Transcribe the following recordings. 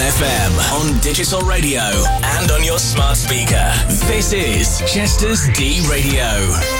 FM, on digital radio, and on your smart speaker. This is Chester's D Radio.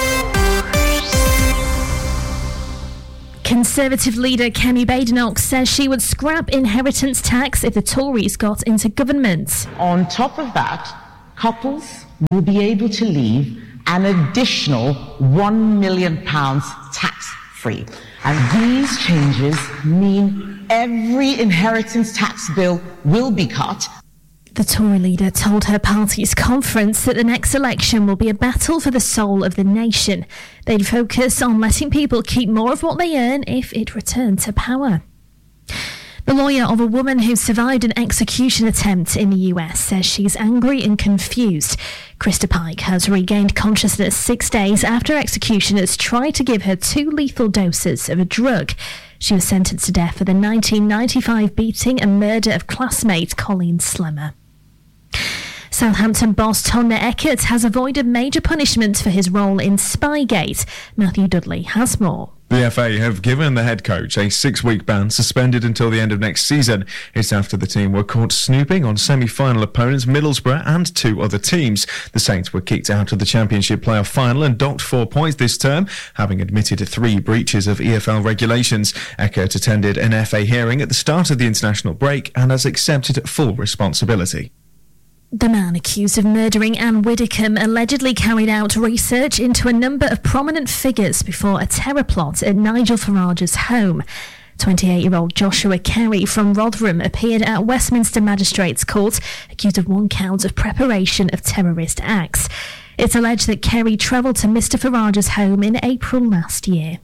Conservative leader Kemi Badenoch says she would scrap inheritance tax if the Tories got into government. On top of that, couples will be able to leave an additional £1 million tax-free. And these changes mean every inheritance tax bill will be cut. The Tory leader told her party's conference that the next election will be a battle for the soul of the nation. They'd focus on letting people keep more of what they earn if it returned to power. The lawyer of a woman who survived an execution attempt in the US says she's angry and confused. Krista Pike has regained consciousness 6 days after executioners tried to give her 2 lethal doses of a drug. She was sentenced to death for the 1995 beating and murder of classmate Colleen Slemmer. Southampton boss Tonda Eckert has avoided major punishment for his role in Spygate. Matthew Dudley has more. The FA have given the head coach a 6-week ban, suspended until the end of next season. It's after the team were caught snooping on semi-final opponents Middlesbrough and 2 other teams. The Saints were kicked out of the Championship playoff final and docked 4 points this term, having admitted 3 breaches of EFL regulations. Eckert attended an FA hearing at the start of the international break and has accepted full responsibility. The man accused of murdering Anne Widdecombe allegedly carried out research into a number of prominent figures before a terror plot at Nigel Farage's home. 28-year-old Joshua Kerry from Rotherham appeared at Westminster Magistrates Court accused of 1 count of preparation of terrorist acts. It's alleged that Kerry travelled to Mr Farage's home in April last year.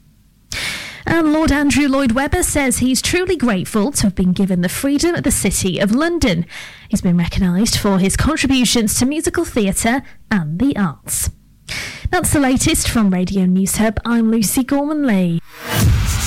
And Lord Andrew Lloyd Webber says he's truly grateful to have been given the freedom of the City of London. He's been recognised for his contributions to musical theatre and the arts. That's the latest from Radio News Hub. I'm Lucy Gorman-Lee.